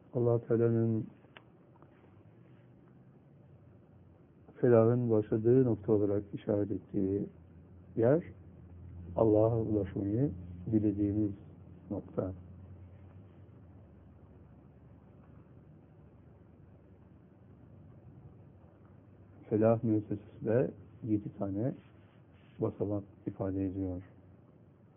Allah Teala'nın felahın başladığı nokta olarak işaret ettiği yer, Allah'a ulaşmayı dilediğimiz nokta. Felah müessesesi de 7 tane basamak ifade ediyor.